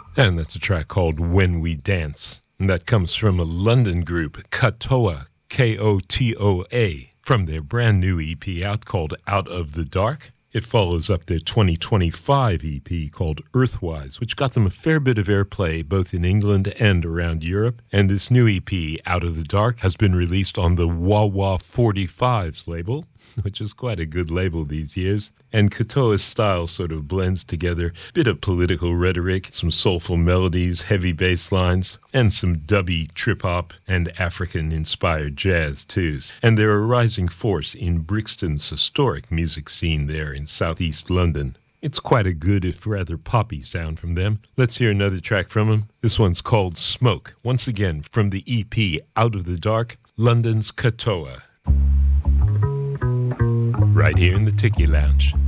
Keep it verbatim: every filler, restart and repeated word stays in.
And that's a track called When We Dance. And that comes from a London group, Kotoa, K O T O A, from their brand new E P out called Out of the Dark. It follows up their twenty twenty-five E P called Earthwise, which got them a fair bit of airplay both in England and around Europe. And this new E P, Out of the Dark, has been released on the Wah Wah forty-fives label, which is quite a good label these years. And Kotoa's style sort of blends together a bit of political rhetoric, some soulful melodies, heavy bass lines, and some dubby trip-hop and African-inspired jazz, too. And they're a rising force in Brixton's historic music scene there in southeast London. It's quite a good, if rather poppy sound from them. Let's hear another track from them. This one's called Smoke. Once again, from the E P Out of the Dark, London's Kotoa. Right here in the Tiki Lounge.